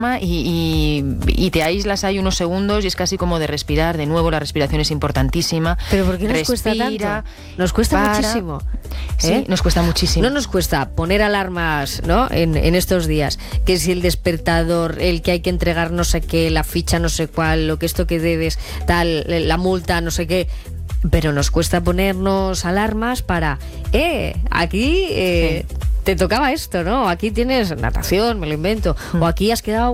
y te aíslas ahí unos segundos y es casi como de respirar de nuevo. La respiración es importantísima. ¿Pero por qué nos cuesta tanto? Nos cuesta muchísimo. Sí, nos cuesta muchísimo. No nos cuesta poner alarmas, ¿no? En estos días, que si el despertador, el que hay que entregar no sé qué, la ficha no sé cuál, lo que esto que debes, tal, la multa, no sé qué. Pero nos cuesta ponernos alarmas para, aquí te tocaba esto, ¿no? Aquí tienes natación, me lo invento, o aquí has quedado